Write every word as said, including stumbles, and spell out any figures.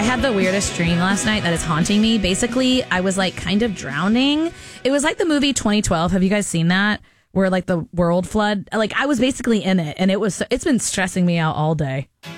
had the weirdest dream last night that is haunting me. Basically, I was like kind of drowning. It was like the movie twenty twelve. Have you guys seen that? Where like the world flood, like I was basically in it, and it was it's been stressing me out all day.